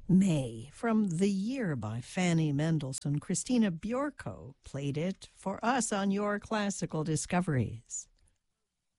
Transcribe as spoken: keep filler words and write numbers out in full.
May from The Year by Fanny Mendelssohn. Christina Bjorko played it for us on Your Classical Discoveries.